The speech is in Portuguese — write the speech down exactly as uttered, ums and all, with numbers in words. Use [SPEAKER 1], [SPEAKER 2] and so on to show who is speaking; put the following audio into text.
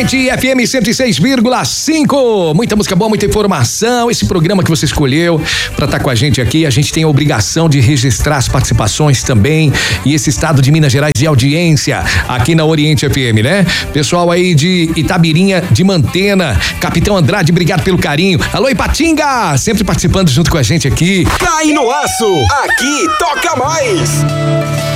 [SPEAKER 1] Oriente F M cento e seis vírgula cinco. Muita música boa, muita informação. Esse programa que você escolheu para estar com a gente aqui, a gente tem a obrigação de registrar as participações também e esse estado de Minas Gerais de audiência aqui na Oriente F M, né? Pessoal aí de Itabirinha de Mantena, Capitão Andrade, obrigado pelo carinho. Alô, Ipatinga, sempre participando junto com a gente aqui.
[SPEAKER 2] Cai no aço, aqui toca mais.